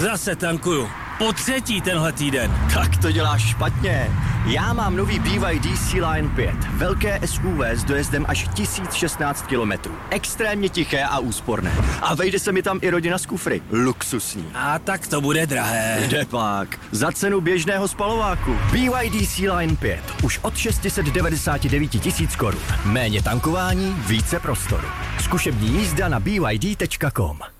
Zase tankuju. Po třetí tenhle týden. Tak to děláš špatně. Já mám nový BYD Sea-Line 5. Velké SUV s dojezdem až 1016 kilometrů. Extrémně tiché a úsporné. A vejde se mi tam i rodina z kufry. Luxusní. A tak to bude drahé. Kdepak. Za cenu běžného spalováku. BYD Sea-Line 5. Už od 699 tisíc korun. Méně tankování, více prostoru. Zkušební jízda na byd.com.